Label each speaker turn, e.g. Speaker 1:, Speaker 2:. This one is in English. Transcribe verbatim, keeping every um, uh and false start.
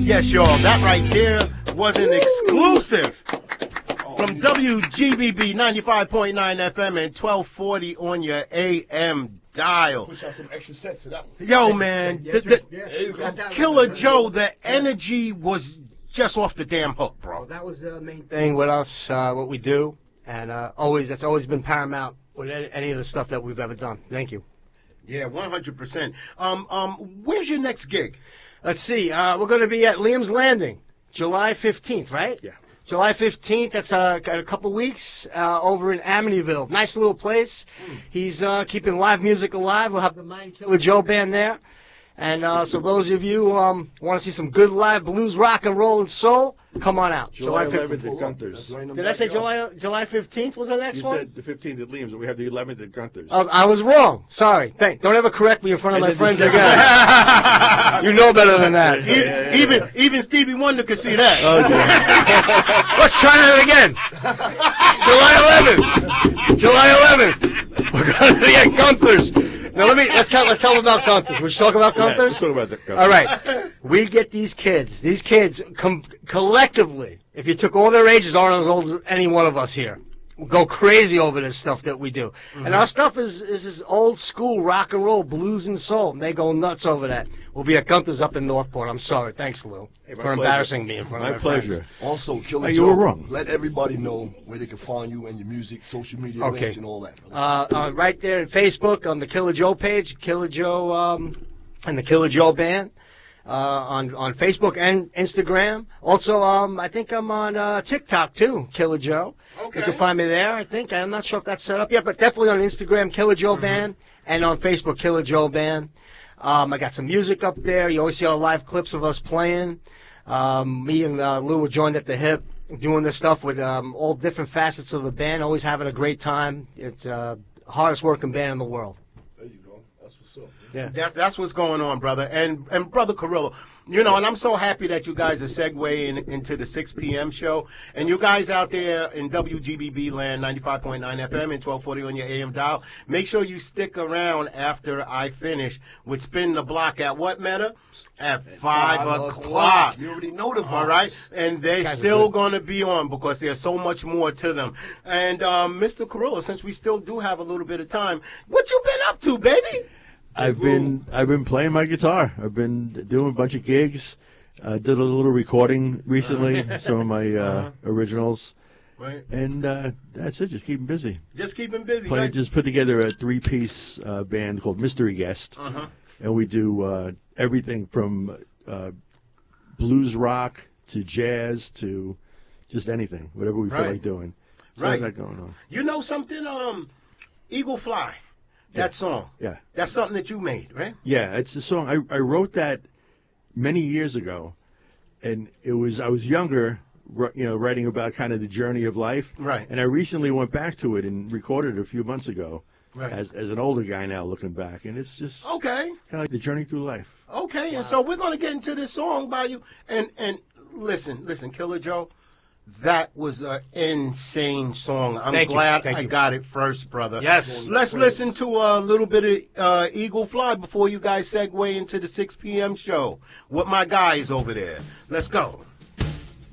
Speaker 1: Yes, y'all, that right there was an exclusive from W G B B ninety-five point nine F M and twelve forty on your A M dial.
Speaker 2: Push out some extra sets to that one.
Speaker 1: Yo, man,
Speaker 3: Yes,
Speaker 1: the,
Speaker 3: yeah,
Speaker 1: the,
Speaker 3: you got that
Speaker 1: Killer
Speaker 3: one.
Speaker 1: Joe, the energy was just off the damn hook, bro.
Speaker 3: Well, that was the main thing with us, uh, what we do, and uh, always that's always been paramount with any, any of the stuff that we've ever done. Thank you.
Speaker 1: Yeah, one hundred percent. Um, um, where's your next gig?
Speaker 3: Let's see. Uh, we're going to be at Liam's Landing, July fifteenth, right?
Speaker 1: Yeah.
Speaker 3: July fifteenth. That's uh, got a couple weeks uh, over in Amityville. Nice little place.
Speaker 1: Mm.
Speaker 3: He's uh, keeping live music alive. We'll have the Mind Killer Joe band there. And uh, so those of you who um, want to see some good live blues, rock and roll, and soul, come on out.
Speaker 4: July
Speaker 3: July
Speaker 4: eleventh
Speaker 3: fifteenth.
Speaker 4: at Gunther's.
Speaker 3: Did I say July July fifteenth was the next
Speaker 4: You
Speaker 3: one?
Speaker 4: said the fifteenth at Liam's, and we have the eleventh at Gunther's.
Speaker 3: Oh, I was wrong. Sorry. Thank. Don't ever correct me in front of
Speaker 4: And
Speaker 3: my
Speaker 4: then
Speaker 3: friends
Speaker 4: the
Speaker 3: again. You know better than that.
Speaker 1: E-
Speaker 4: yeah, yeah.
Speaker 1: Even even Stevie Wonder could see that.
Speaker 4: Okay.
Speaker 3: Let's try that again. July eleventh. July eleventh. We're going to be at Gunther's. Now let me let's tell let's tell them about Gunther's. We should talk about
Speaker 4: Yeah,
Speaker 3: Gunther's.
Speaker 4: let's talk about the Gunther's.
Speaker 3: All right. We get these kids. These kids com- collectively, if you took all their ages, aren't as old as any one of us here, go crazy over this stuff that we do.
Speaker 1: Mm-hmm.
Speaker 3: And our stuff is is this old school rock and roll, blues and soul. And they go nuts over that. We'll be at Gunther's up in Northport. I'm sorry. Thanks, Lou,
Speaker 4: Hey, my
Speaker 3: for
Speaker 4: pleasure.
Speaker 3: embarrassing me in front
Speaker 4: My
Speaker 3: of my
Speaker 4: pleasure.
Speaker 3: friends.
Speaker 2: Also, Killer
Speaker 4: Hey,
Speaker 2: Joe,
Speaker 4: you were wrong.
Speaker 2: let everybody know where they can find you and your music, social media
Speaker 3: Okay.
Speaker 2: links, and all that.
Speaker 3: Uh, uh, right there on Facebook on the Killer Joe page, Killer Joe um, and the Killer Joe Band. Uh, on on Facebook and Instagram. Also, um, I think I'm on uh, TikTok too, Killer Joe.
Speaker 1: Okay.
Speaker 3: You can find me there. I think I'm not sure if that's set up yet, but definitely on Instagram, Killer Joe Band, and on Facebook, Killer Joe Band. Um, I got some music up there. You always see all live clips of us playing. Um, me and uh, Lou were joined at the hip, doing this stuff with um, all different facets of the band. Always having a great time. It's uh, hardest working band in the world.
Speaker 2: There you go. That's what's up.
Speaker 3: Yeah.
Speaker 1: That's that's what's going on, brother. And and brother Carrillo, you know, and I'm so happy that you guys are segueing into the six p.m. show. And you guys out there in W G B B land, ninety-five point nine F M and twelve forty on your A M dial, make sure you stick around after I finish with Spin the Block at what, Meta? At five, o'clock.
Speaker 2: You already know the vibes.
Speaker 1: All right, and they're
Speaker 3: Guys are
Speaker 1: still
Speaker 3: good.
Speaker 1: going to be on because there's so much more to them. And um, Mister Carrillo, since we still do have a little bit of time, what you been up to, baby?
Speaker 4: I've been I've been playing my guitar. I've been doing a bunch of gigs. I did a little recording recently, some of my uh, originals,
Speaker 1: Right.
Speaker 4: and uh, that's it. Just keeping busy.
Speaker 1: Just keeping busy,
Speaker 4: Playing,
Speaker 1: right?
Speaker 4: just put together a three-piece uh, band called Mystery Guest,
Speaker 1: Uh-huh.
Speaker 4: and we do uh, everything from uh, blues rock to jazz to just anything, whatever we
Speaker 1: Right.
Speaker 4: feel like doing. So
Speaker 1: Right.
Speaker 4: that going on.
Speaker 1: You know something? Um, Eagle Fly, that
Speaker 4: Yeah.
Speaker 1: song.
Speaker 4: Yeah.
Speaker 1: That's something that you made, right?
Speaker 4: Yeah, it's a song. I, I wrote that many years ago, and it was I was younger, ri- you know, writing about kind of the journey of life.
Speaker 1: Right.
Speaker 4: And I recently went back to it and recorded it a few months ago,
Speaker 1: Right.
Speaker 4: as as an older guy now looking back, and it's just
Speaker 1: Okay.
Speaker 4: kind of like the journey through life.
Speaker 1: Okay. And so we're gonna get into this song by you. And and listen, listen, Killer Joe, that was an insane song. I'm
Speaker 3: Thank you.
Speaker 1: glad
Speaker 3: Thank
Speaker 1: I
Speaker 3: you.
Speaker 1: got it first, brother.
Speaker 3: Yes.
Speaker 1: Let's listen to a little bit of uh, Eagle Fly before you guys segue into the six p.m. show with my guys over there. Let's go.